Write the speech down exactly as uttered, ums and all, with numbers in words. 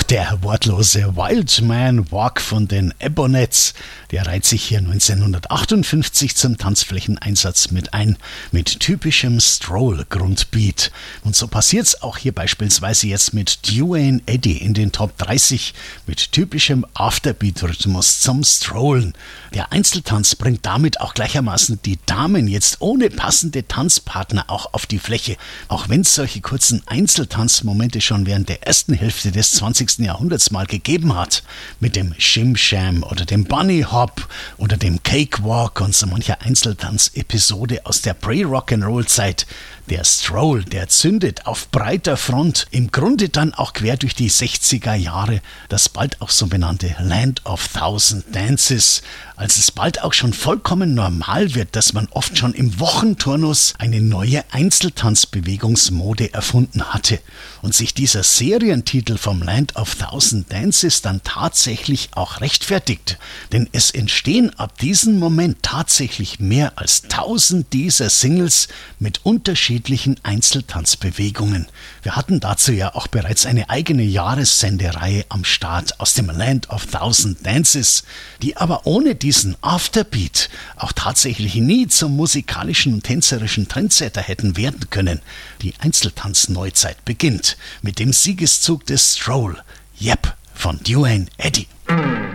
der wortlose Wild Man Walk von den Ebonets, der reiht sich hier neunzehnhundertachtundfünfzig zum Tanzflächeneinsatz mit ein, mit typischem Stroll-Grundbeat. Und so passiert's auch hier beispielsweise jetzt mit Duane Eddy in den Top dreißig mit typischem Afterbeat-Rhythmus zum Strollen. Der Einzeltanz bringt damit auch gleichermaßen die Damen jetzt ohne passende Tanzpartner auch auf die Fläche, auch wenn es solche kurzen Einzeltanzmomente schon während der ersten Hälfte des zwanzigsten Jahrhunderts mal gegeben hat. Mit dem Shim Sham oder dem Bunny Hop oder dem Cakewalk und so mancher Einzeltanz-Episode aus der Pre-Rock'n'Roll-Zeit. Der Stroll, der zündet auf breiter Front, im Grunde dann auch quer durch die sechziger Jahre, das bald auch so benannte Land of Thousand Dances, als es bald auch schon vollkommen normal wird, dass man oft schon im Wochenturnus eine neue Einzeltanzbewegungsmode erfunden hatte und sich dieser Serientitel vom Land of Thousand Dances dann tatsächlich auch rechtfertigt, denn es entstehen ab diesem Moment tatsächlich mehr als tausend dieser Singles mit unterschiedlichen Einzeltanzbewegungen. Wir hatten dazu ja auch bereits eine eigene Jahressendereihe am Start aus dem Land of Thousand Dances, die aber ohne diesen Afterbeat auch tatsächlich nie zum musikalischen und tänzerischen Trendsetter hätten werden können. Die Einzeltanz-Neuzeit beginnt mit dem Siegeszug des Stroll, Yep, von Duane Eddy.